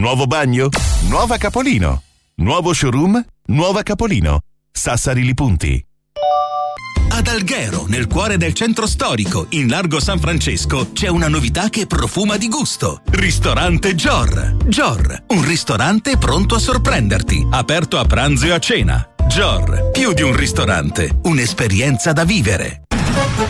Nuovo bagno? Nuova Capolino. Nuovo showroom? Nuova Capolino. Sassari Lipunti. Ad Alghero, nel cuore del centro storico, in largo San Francesco, c'è una novità che profuma di gusto. Ristorante Gior. Gior, un ristorante pronto a sorprenderti, aperto a pranzo e a cena. Gior, più di un ristorante, un'esperienza da vivere.